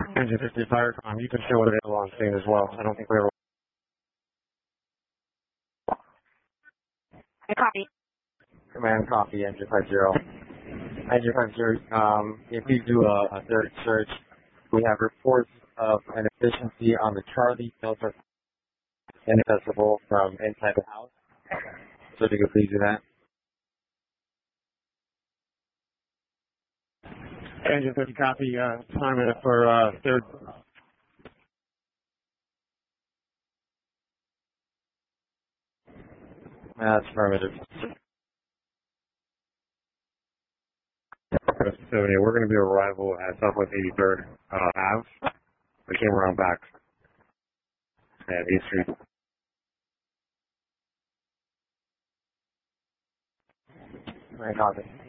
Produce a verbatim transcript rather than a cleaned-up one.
Engine fifty Firecom, you can show it available on scene as well. I don't think we ever. Copy. Command copy, engine five zero. Engine five zero, um, if we do a, a third search, we have reports of an efficiency on the Charlie filter inaccessible from inside the house. So if you could please do that. Engine fifty copy, uh, time for uh, third. That's affirmative. So yeah, we're going to be arrival at Southwest eighty-third uh, Ave. We came around back at eighth Street. Right, copy.